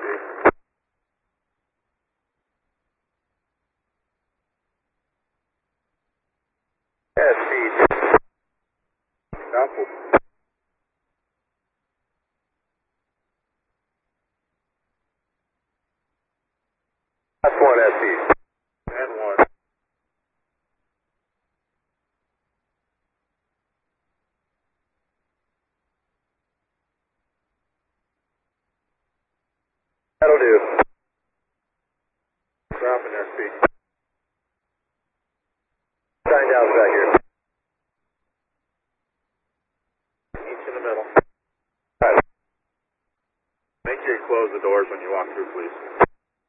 SC. Copy. That's one SC. And one. That'll do. Dropping SC. Sign down back here. Each in the middle. All right. Make sure you close the doors when you walk through, please.